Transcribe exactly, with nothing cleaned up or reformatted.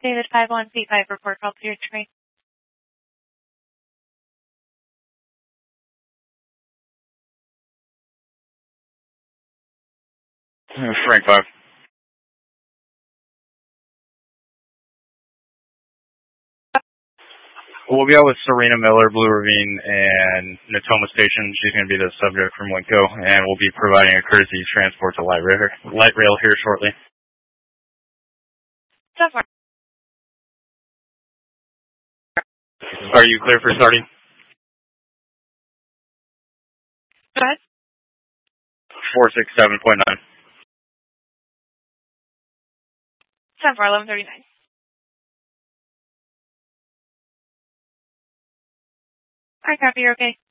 David five one C five, report call to your train. Frank five. We'll be out with Serena Miller, Blue Ravine, and Natoma Station. She's going to be the subject from Winco, and we'll be providing a courtesy transport to light rail, light rail here shortly. So far. Are you clear for starting? Go ahead. four six seven point nine. Seven four eleven thirty nine. I copy. You're okay.